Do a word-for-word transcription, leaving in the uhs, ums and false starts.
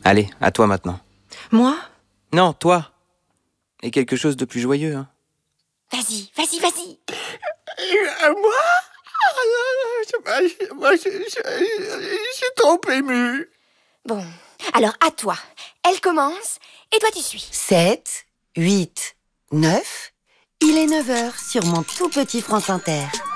Allez, à toi maintenant. Moi? Non, toi. Et quelque chose de plus joyeux, hein. Vas-y, vas-y, vas-y. Euh, moi Moi, je, moi, je, je- je suis trop ému. Bon, alors à toi. Elle commence et toi tu suis. sept, huit, neuf. Il est neuf heures sur mon tout petit France Inter.